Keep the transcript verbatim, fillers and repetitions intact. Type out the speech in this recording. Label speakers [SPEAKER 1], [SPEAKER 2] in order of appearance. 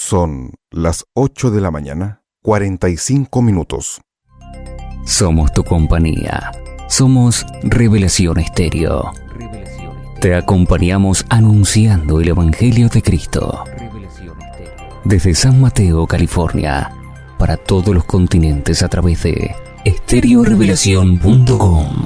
[SPEAKER 1] Son las ocho de la mañana, cuarenta y cinco minutos.
[SPEAKER 2] Somos tu compañía. Somos Revelación Estéreo. Te acompañamos anunciando el Evangelio de Cristo. Desde San Mateo, California, para todos los continentes a través de estéreo revelación punto com.